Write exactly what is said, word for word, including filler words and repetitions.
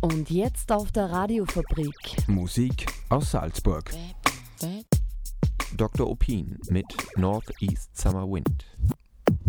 Und jetzt auf der Radiofabrik. Musik aus Salzburg. Doktor Opin mit Northeast Summer Wind.